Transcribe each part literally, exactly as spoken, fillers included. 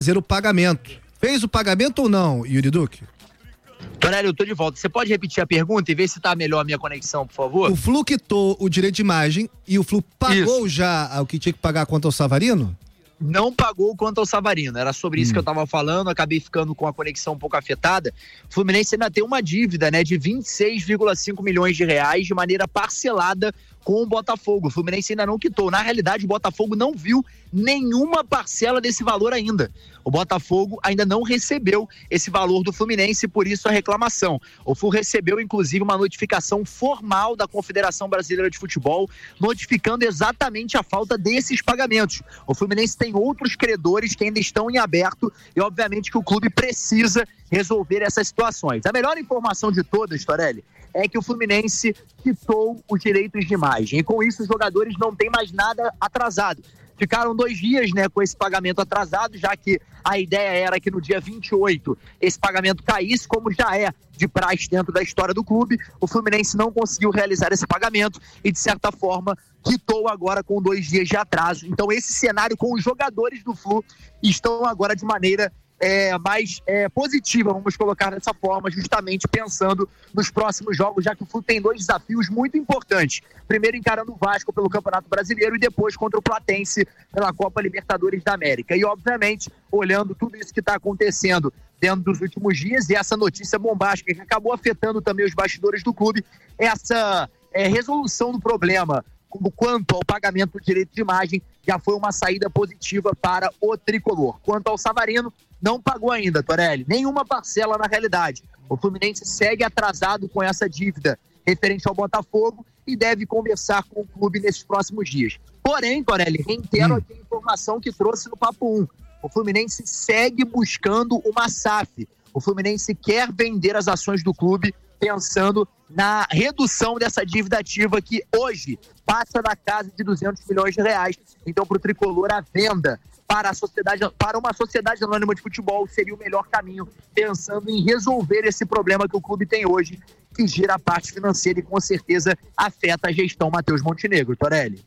fazer o pagamento. Fez o pagamento ou não, Yuri Duque? Torelli, eu tô de volta. Você pode repetir a pergunta e ver se tá melhor a minha conexão, por favor? O Flu quitou o direito de imagem e o Flu pagou Isso. já o que tinha que pagar quanto ao Savarino? Não pagou quanto ao Savarino. Era sobre isso hum. que eu tava falando, acabei ficando com a conexão um pouco afetada. O Fluminense ainda tem uma dívida, né, de vinte e seis vírgula cinco milhões de reais de maneira parcelada com o Botafogo. O Fluminense ainda não quitou. Na realidade, o Botafogo não viu nenhuma parcela desse valor ainda. O Botafogo ainda não recebeu esse valor do Fluminense, por isso a reclamação. O Flu recebeu, inclusive, uma notificação formal da Confederação Brasileira de Futebol, notificando exatamente a falta desses pagamentos. O Fluminense tem outros credores que ainda estão em aberto e, obviamente, que o clube precisa resolver essas situações. A melhor informação de todas, Torelli, é que o Fluminense quitou os direitos de imagem. E com isso os jogadores não têm mais nada atrasado. Ficaram dois dias, né, com esse pagamento atrasado, já que a ideia era que no dia vinte e oito esse pagamento caísse, como já é de praxe dentro da história do clube. O Fluminense não conseguiu realizar esse pagamento e, de certa forma, quitou agora com dois dias de atraso. Então esse cenário com os jogadores do Flu estão agora de maneira É, mais é, positiva, vamos colocar dessa forma, justamente pensando nos próximos jogos, já que o Flu tem dois desafios muito importantes. Primeiro encarando o Vasco pelo Campeonato Brasileiro e depois contra o Platense pela Copa Libertadores da América. E, obviamente, olhando tudo isso que está acontecendo dentro dos últimos dias e essa notícia bombástica que acabou afetando também os bastidores do clube, essa é, resolução do problema quanto ao pagamento do direito de imagem já foi uma saída positiva para o tricolor. Quanto ao Savarino, não pagou ainda, Torelli, nenhuma parcela na realidade. O Fluminense segue atrasado com essa dívida referente ao Botafogo e deve conversar com o clube nesses próximos dias. Porém, Torelli, reitero hum. aqui a informação que trouxe no Papo um. O Fluminense segue buscando uma S A F. O Fluminense quer vender as ações do clube pensando na redução dessa dívida ativa que hoje passa da casa de duzentos milhões de reais. Então, para o tricolor, a venda para, a sociedade, para uma sociedade anônima de futebol seria o melhor caminho, pensando em resolver esse problema que o clube tem hoje, que gira a parte financeira e com certeza afeta a gestão Matheus Montenegro. Torelli.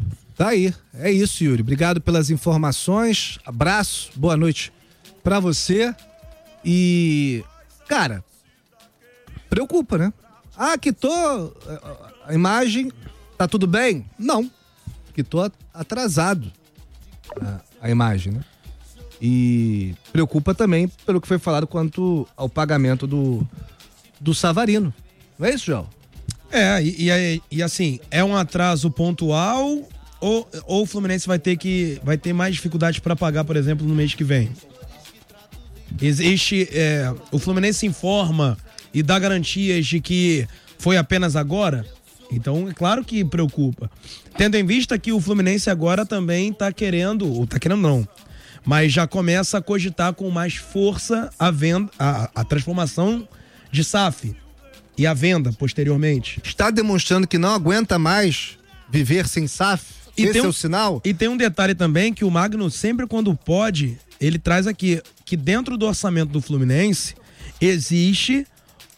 Tá aí, é isso, Yuri. Obrigado pelas informações, abraço, boa noite pra você. E, cara, preocupa, né? Ah, quitou a imagem, tá tudo bem? Não, quitou atrasado a, a imagem, né? E preocupa também pelo que foi falado quanto ao pagamento do, do Savarino. Não é isso, João? É, e, e, e assim, é um atraso pontual ou, ou o Fluminense vai ter que vai ter mais dificuldade para pagar, por exemplo, no mês que vem? Existe, é, o Fluminense informa e dá garantias de que foi apenas agora? Então, é claro que preocupa. Tendo em vista que o Fluminense agora também tá querendo, ou tá querendo não, mas já começa a cogitar com mais força a venda, a, a transformação de S A F e a venda posteriormente. Está demonstrando que não aguenta mais viver sem S A F? E Esse tem um, é o sinal? E tem um detalhe também que o Magno sempre quando pode, ele traz aqui, que dentro do orçamento do Fluminense existe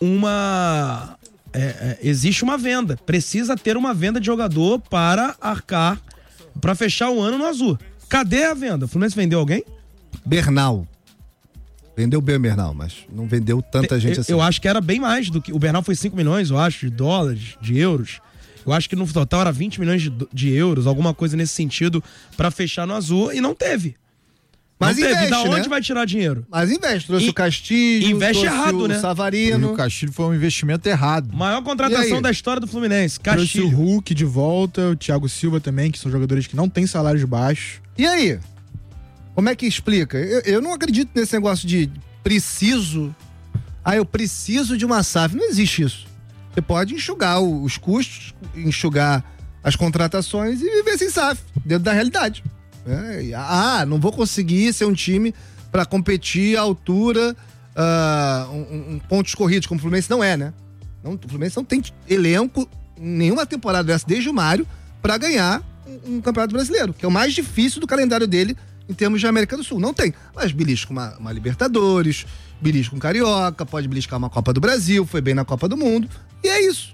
uma é, é, existe uma venda, precisa ter uma venda de jogador para arcar, para fechar o ano no azul. Cadê a venda? O Fluminense vendeu alguém? Bernal. Vendeu bem o Bernal, mas não vendeu tanta gente eu, assim. Eu acho que era bem mais do que, o Bernal foi cinco milhões, eu acho, de dólares, de euros. Eu acho que no total era vinte milhões de, de euros, alguma coisa nesse sentido, para fechar no azul, e não teve. Mas não investe, teve. Da onde né? vai tirar dinheiro? Mas investe. Trouxe e, o Castilho, investe trouxe errado, o né? Savarino. O Castilho foi um investimento errado. Maior contratação da história do Fluminense. Castilho. Trouxe o Hulk de volta, o Thiago Silva também, que são jogadores que não têm salários baixos. E aí? Como é que explica? Eu, eu não acredito nesse negócio de preciso. Ah, eu preciso de uma S A F. Não existe isso. Você pode enxugar os custos, enxugar as contratações e viver sem S A F, dentro da realidade. É, ah, não vou conseguir ser um time para competir à altura, uh, um, um pontos corridos, como o Fluminense não é, né? Não, o Fluminense não tem elenco em nenhuma temporada dessa, desde o Mário, para ganhar um, um campeonato brasileiro, que é o mais difícil do calendário dele em termos de América do Sul. Não tem. Mas belisca uma, uma Libertadores, belisca um Carioca, pode beliscar uma Copa do Brasil, foi bem na Copa do Mundo, e é isso.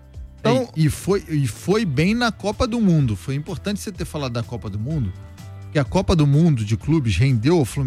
Então, e, foi, e foi bem na Copa do Mundo. Foi importante você ter falado da Copa do Mundo, que que a Copa do Mundo de clubes rendeu ao Fluminense